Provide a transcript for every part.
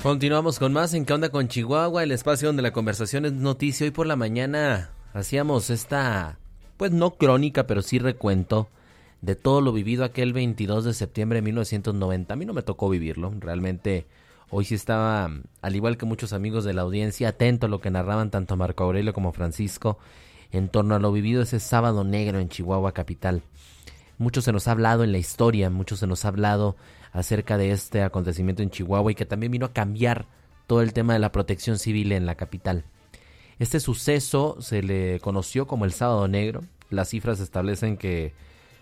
Continuamos con más en ¿Qué onda con Chihuahua? El espacio donde la conversación es noticia. Hoy por la mañana hacíamos esta, pues no crónica, pero sí recuento de todo lo vivido aquel 22 de septiembre de 1990. A mí no me tocó vivirlo, realmente hoy sí estaba, al igual que muchos amigos de la audiencia, atento a lo que narraban tanto Marco Aurelio como Francisco en torno a lo vivido ese sábado negro en Chihuahua capital. Mucho se nos ha hablado en la historia, mucho se nos ha hablado acerca de este acontecimiento en Chihuahua y que también vino a cambiar todo el tema de la protección civil en la capital. Este suceso se le conoció como el Sábado Negro. Las cifras establecen que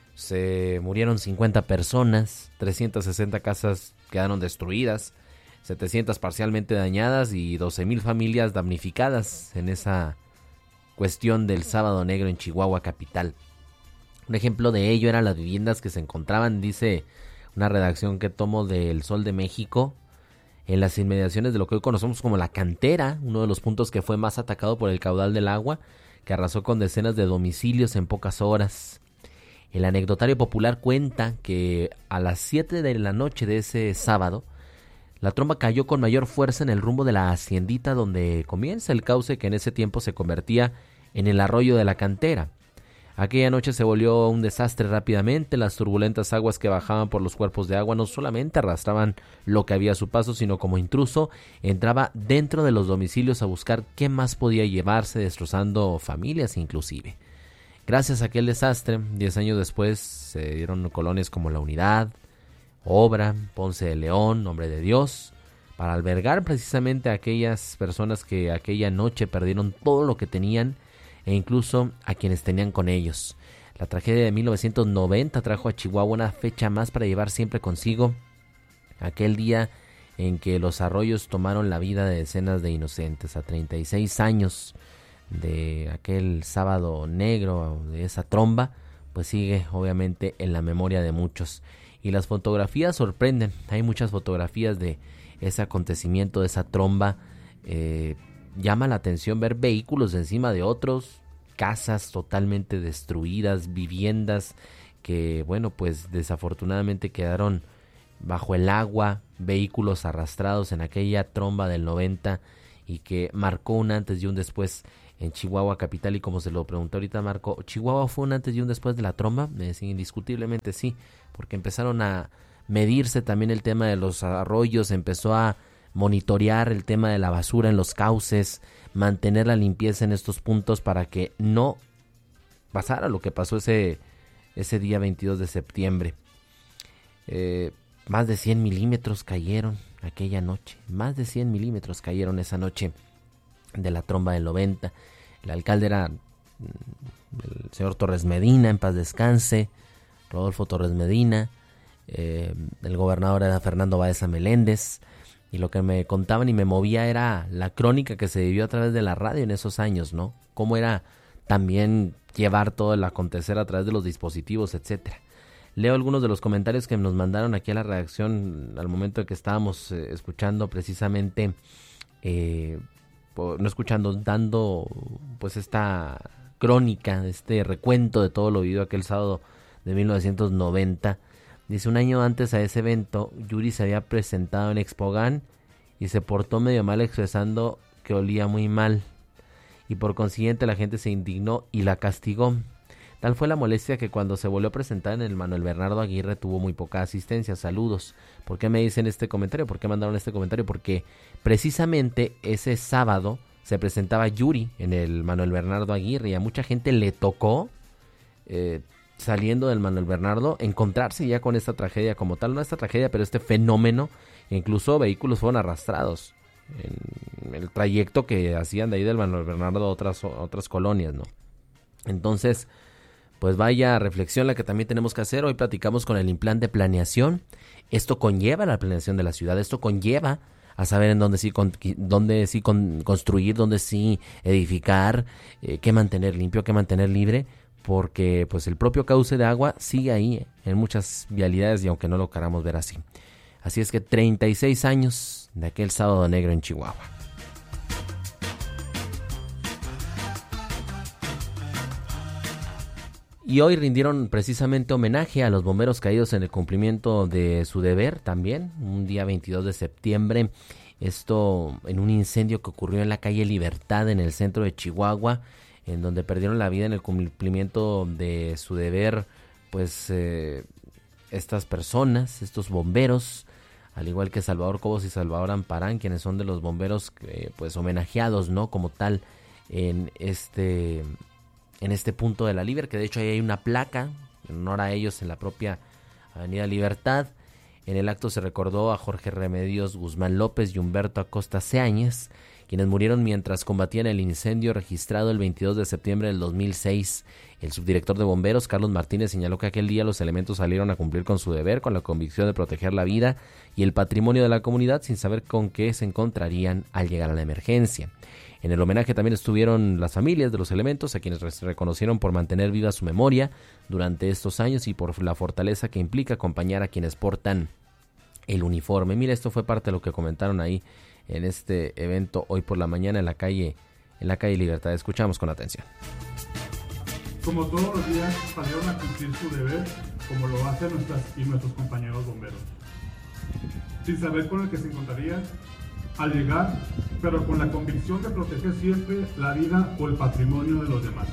se murieron 50 personas, 360 casas quedaron destruidas, 700 parcialmente dañadas y 12,000 familias damnificadas en esa cuestión del Sábado Negro en Chihuahua capital. Un ejemplo de ello eran las viviendas que se encontraban, dice una redacción que tomo del Sol de México, en las inmediaciones de lo que hoy conocemos como la cantera, uno de los puntos que fue más atacado por el caudal del agua, que arrasó con decenas de domicilios en pocas horas. El anecdotario popular cuenta que a las 7 de la noche de ese sábado, la tromba cayó con mayor fuerza en el rumbo de la haciendita donde comienza el cauce que en ese tiempo se convertía en el arroyo de la cantera. Aquella noche se volvió un desastre rápidamente. Las turbulentas aguas que bajaban por los cuerpos de agua no solamente arrastraban lo que había a su paso, sino como intruso entraba dentro de los domicilios a buscar qué más podía llevarse, destrozando familias inclusive. Gracias a aquel desastre, 10 años después se dieron colonias como La Unidad, Obra, Ponce de León, Nombre de Dios, para albergar precisamente a aquellas personas que aquella noche perdieron todo lo que tenían e incluso a quienes tenían con ellos. La tragedia de 1990 trajo a Chihuahua una fecha más para llevar siempre consigo aquel día en que los arroyos tomaron la vida de decenas de inocentes. A 36 años de aquel sábado negro, de esa tromba, pues sigue obviamente en la memoria de muchos. Y las fotografías sorprenden. Hay muchas fotografías de ese acontecimiento, de esa tromba. Llama la atención ver vehículos encima de otros, casas totalmente destruidas, viviendas que, bueno, pues desafortunadamente quedaron bajo el agua, vehículos arrastrados en aquella tromba del 90 y que marcó un antes y un después en Chihuahua capital. Y como se lo preguntó ahorita Marco, ¿Chihuahua fue un antes y un después de la tromba? Me decían, indiscutiblemente sí, porque empezaron a medirse también el tema de los arroyos, empezó a monitorear el tema de la basura en los cauces, mantener la limpieza en estos puntos para que no pasara lo que pasó ese día 22 de septiembre. Más de 100 milímetros cayeron aquella noche, más de 100 milímetros cayeron esa noche de la tromba del 90. El alcalde era el señor Torres Medina, en paz descanse, Rodolfo Torres Medina. El gobernador era Fernando Baeza Meléndez. Y lo que me contaban y me movía era la crónica que se vivió a través de la radio en esos años, ¿no? Cómo era también llevar todo el acontecer a través de los dispositivos, etcétera. Leo algunos de los comentarios que nos mandaron aquí a la redacción al momento de que estábamos escuchando precisamente, dando pues esta crónica, este recuento de todo lo vivido aquel sábado de 1990. Dice, un año antes a ese evento, Yuri se había presentado en Expogan y se portó medio mal expresando que olía muy mal. Y por consiguiente la gente se indignó y la castigó. Tal fue la molestia que cuando se volvió a presentar en el Manuel Bernardo Aguirre tuvo muy poca asistencia. Saludos. ¿Por qué me dicen este comentario? ¿Por qué mandaron este comentario? Porque precisamente ese sábado se presentaba Yuri en el Manuel Bernardo Aguirre y a mucha gente le tocó... saliendo del Manuel Bernardo, encontrarse ya con esta tragedia como tal, no esta tragedia, pero este fenómeno, incluso vehículos fueron arrastrados en el trayecto que hacían de ahí del Manuel Bernardo a otras colonias, ¿no? Entonces, pues vaya reflexión la que también tenemos que hacer. Hoy platicamos con el Implan de planeación. Esto conlleva la planeación de la ciudad, esto conlleva a saber en dónde sí construir, dónde sí edificar, qué mantener limpio, qué mantener libre, porque pues el propio cauce de agua sigue ahí en muchas vialidades y aunque no lo queramos ver así. Así es que 36 años de aquel sábado negro en Chihuahua. Y hoy rindieron precisamente homenaje a los bomberos caídos en el cumplimiento de su deber también, un día 22 de septiembre. Esto en un incendio que ocurrió en la calle Libertad en el centro de Chihuahua, en donde perdieron la vida en el cumplimiento de su deber, pues estas personas, estos bomberos, al igual que Salvador Cobos y Salvador Amparán, quienes son de los bomberos pues homenajeados, ¿no? Como tal en este punto de la Liber, que de hecho ahí hay una placa en honor a ellos en la propia Avenida Libertad. En el acto se recordó a Jorge Remedios Guzmán López y Humberto Acosta Seáñez, quienes murieron mientras combatían el incendio registrado el 22 de septiembre del 2006. El subdirector de bomberos, Carlos Martínez, señaló que aquel día los elementos salieron a cumplir con su deber, con la convicción de proteger la vida y el patrimonio de la comunidad, sin saber con qué se encontrarían al llegar a la emergencia. En el homenaje también estuvieron las familias de los elementos, a quienes reconocieron por mantener viva su memoria durante estos años y por la fortaleza que implica acompañar a quienes portan el uniforme. Mira, esto fue parte de lo que comentaron ahí en este evento hoy por la mañana en la calle Libertad. Escuchamos con atención. Como todos los días salieron a cumplir su deber, como lo hacen nuestros compañeros bomberos, sin saber con el que se encontrarían al llegar, pero con la convicción de proteger siempre la vida o el patrimonio de los demás.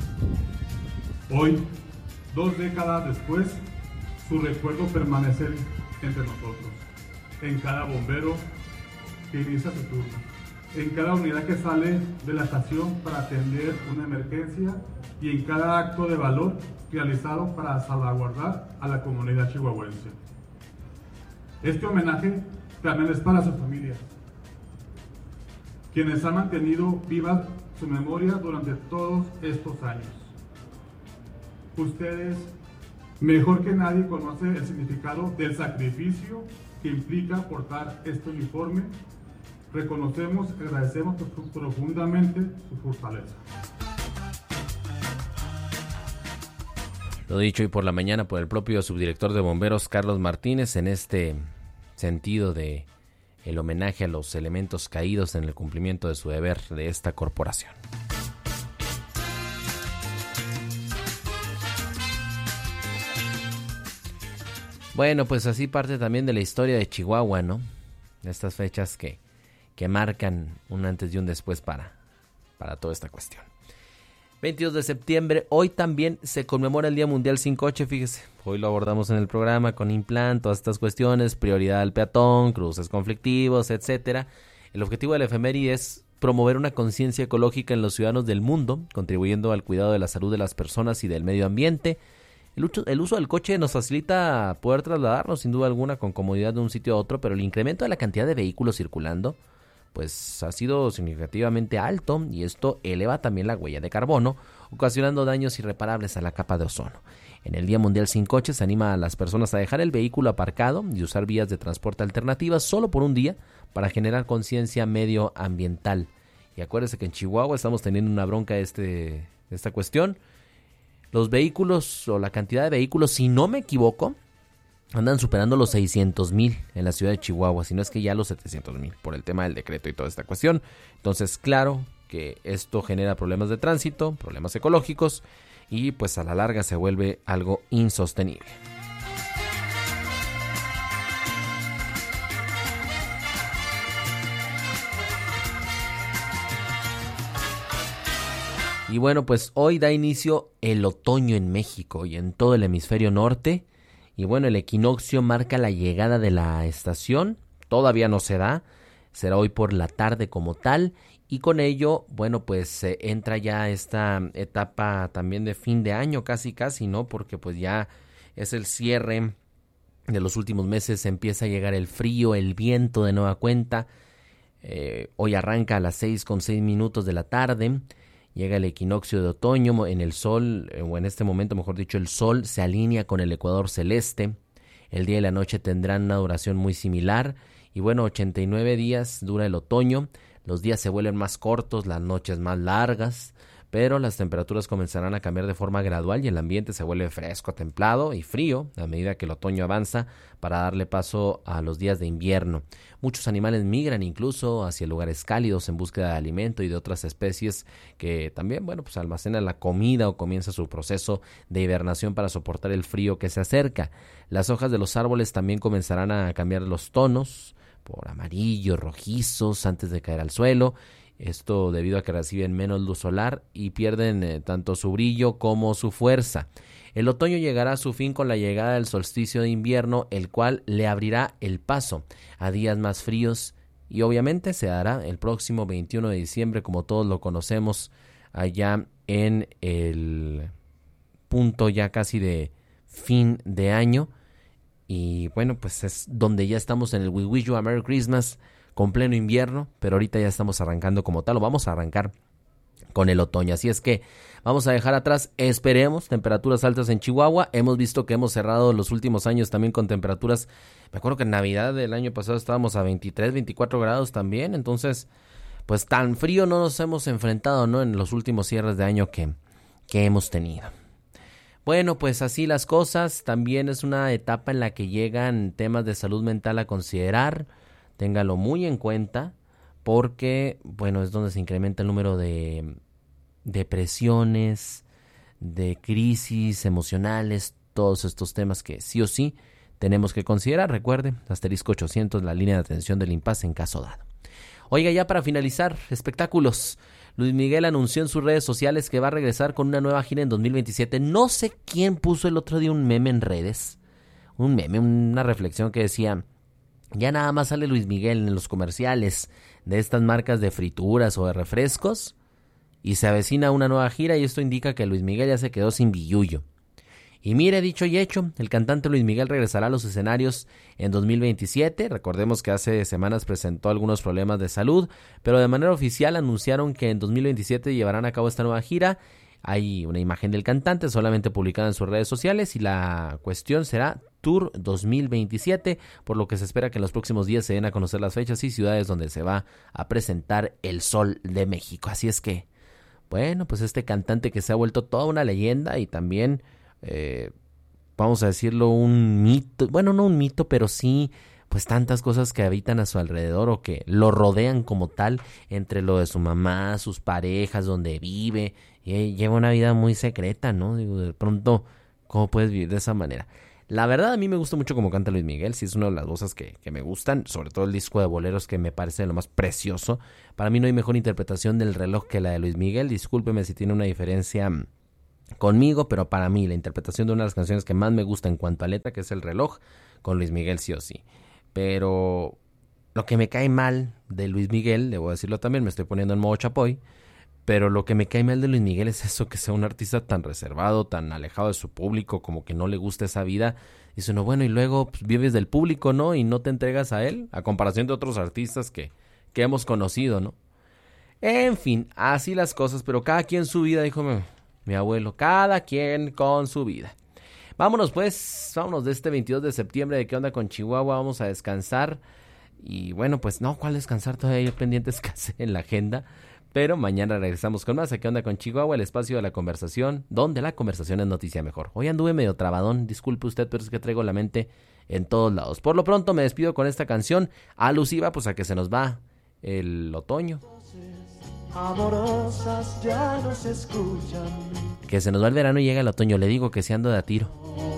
Hoy, 2 décadas después, su recuerdo permanece entre nosotros, en cada bombero que inicia su turno, en cada unidad que sale de la estación para atender una emergencia y en cada acto de valor realizado para salvaguardar a la comunidad chihuahuense. Este homenaje también es para su familia, quienes han mantenido viva su memoria durante todos estos años. Ustedes, mejor que nadie, conocen el significado del sacrificio que implica portar este uniforme. Reconocemos y agradecemos profundamente su fortaleza. Lo dicho hoy por la mañana por el propio subdirector de bomberos, Carlos Martínez, en este sentido de el homenaje a los elementos caídos en el cumplimiento de su deber de esta corporación. Bueno, pues así parte también de la historia de Chihuahua, ¿no? Estas fechas que marcan un antes y un después para toda esta cuestión. 22 de septiembre, hoy también se conmemora el Día Mundial Sin Coche, fíjese. Hoy lo abordamos en el programa con Implan, todas estas cuestiones, prioridad al peatón, cruces conflictivos, etcétera. El objetivo de la efeméride es promover una conciencia ecológica en los ciudadanos del mundo, contribuyendo al cuidado de la salud de las personas y del medio ambiente. El uso del coche nos facilita poder trasladarnos sin duda alguna con comodidad de un sitio a otro, pero el incremento de la cantidad de vehículos circulando pues ha sido significativamente alto y esto eleva también la huella de carbono, ocasionando daños irreparables a la capa de ozono. En el Día Mundial Sin Coche se anima a las personas a dejar el vehículo aparcado y usar vías de transporte alternativas solo por un día para generar conciencia medioambiental. Y acuérdense que en Chihuahua estamos teniendo una bronca de esta cuestión. Los vehículos o la cantidad de vehículos, si no me equivoco, andan superando los 600,000 en la ciudad de Chihuahua, si no es que ya los 700,000 por el tema del decreto y toda esta cuestión. Entonces, claro que esto genera problemas de tránsito, problemas ecológicos y pues a la larga se vuelve algo insostenible. Y bueno, pues hoy da inicio el otoño en México y en todo el hemisferio norte. Y bueno, el equinoccio marca la llegada de la estación, todavía no se da, será hoy por la tarde como tal, y con ello, bueno, pues entra ya esta etapa también de fin de año, casi, ¿no? Porque pues ya es el cierre de los últimos meses, empieza a llegar el frío, el viento de nueva cuenta. Hoy arranca a las 6:06 de la tarde. Llega el equinoccio de otoño en el sol, o en este momento, mejor dicho, el sol se alinea con el ecuador celeste. El día y la noche tendrán una duración muy similar. Y bueno, 89 días dura el otoño. Los días se vuelven más cortos, las noches más largas. pero las temperaturas comenzarán a cambiar de forma gradual y el ambiente se vuelve fresco, templado y frío a medida que el otoño avanza para darle paso a los días de invierno. Muchos animales migran incluso hacia lugares cálidos en búsqueda de alimento y de otras especies que también, pues almacenan la comida o comienza su proceso de hibernación para soportar el frío que se acerca. Las hojas de los árboles también comenzarán a cambiar los tonos por amarillos, rojizos antes de caer al suelo. Esto debido a que reciben menos luz solar y pierden tanto su brillo como su fuerza. El otoño llegará a su fin con la llegada del solsticio de invierno, el cual le abrirá el paso a días más fríos y obviamente se dará el próximo 21 de diciembre como todos lo conocemos allá en el punto ya casi de fin de año. Y pues es donde ya estamos en el We Wish You a Merry Christmas con pleno invierno, pero ahorita ya estamos arrancando como tal, o vamos a arrancar con el otoño. Así es que vamos a dejar atrás, esperemos, temperaturas altas en Chihuahua. Hemos visto que hemos cerrado los últimos años también con temperaturas. Me acuerdo que en Navidad del año pasado estábamos a 23, 24 grados también. Entonces, pues tan frío no nos hemos enfrentado, ¿no? En los últimos cierres de año que hemos tenido. Bueno, pues así las cosas. También es una etapa en la que llegan temas de salud mental a considerar. Téngalo muy en cuenta porque, es donde se incrementa el número de depresiones, de crisis emocionales, todos estos temas que sí o sí tenemos que considerar. Recuerde, *800, la línea de atención del INPAS en caso dado. Oiga, ya para finalizar, espectáculos. Luis Miguel anunció en sus redes sociales que va a regresar con una nueva gira en 2027. No sé quién puso el otro día un meme en redes. Un meme, una reflexión que decía: ya nada más sale Luis Miguel en los comerciales de estas marcas de frituras o de refrescos y se avecina una nueva gira y esto indica que Luis Miguel ya se quedó sin billullo. Y mire, dicho y hecho, el cantante Luis Miguel regresará a los escenarios en 2027. Recordemos que hace semanas presentó algunos problemas de salud, pero de manera oficial anunciaron que en 2027 llevarán a cabo esta nueva gira. Hay una imagen del cantante solamente publicada en sus redes sociales y la cuestión será Tour 2027, por lo que se espera que en los próximos días se den a conocer las fechas y ciudades donde se va a presentar el Sol de México. Así es que, pues este cantante que se ha vuelto toda una leyenda y también, vamos a decirlo, un mito, no un mito, pero sí, pues tantas cosas que habitan a su alrededor o que lo rodean como tal, entre lo de su mamá, sus parejas, donde vive, y lleva una vida muy secreta, ¿no? Digo, de pronto, ¿cómo puedes vivir de esa manera? La verdad, a mí me gusta mucho cómo canta Luis Miguel, sí es una de las voces que me gustan, sobre todo el disco de boleros que me parece lo más precioso. Para mí no hay mejor interpretación del Reloj que la de Luis Miguel, discúlpeme si tiene una diferencia conmigo, pero para mí la interpretación de una de las canciones que más me gusta en cuanto a letra, que es El Reloj, con Luis Miguel sí o sí. Pero lo que me cae mal de Luis Miguel, debo decirlo también, me estoy poniendo en modo chapoy, pero lo que me cae mal de Luis Miguel es eso, que sea un artista tan reservado, tan alejado de su público, como que no le gusta esa vida. Dice uno, y luego vives del público, ¿no? Y no te entregas a él, a comparación de otros artistas que hemos conocido, ¿no? En fin, así las cosas, pero cada quien su vida, dijo mi abuelo, cada quien con su vida. Vámonos de este 22 de septiembre de ¿Qué onda con Chihuahua? Vamos a descansar. Y ¿cuál descansar? Todavía hay pendientes que hacer en la agenda. Pero mañana regresamos con más. ¿Qué onda con Chihuahua? El espacio de la conversación, donde la conversación es noticia mejor. Hoy anduve medio trabadón, disculpe usted, pero es que traigo la mente en todos lados. Por lo pronto me despido con esta canción alusiva a que se nos va el otoño. Amorosas ya no se escuchan. Que se nos va el verano y llega el otoño. Le digo que se ando de a tiro.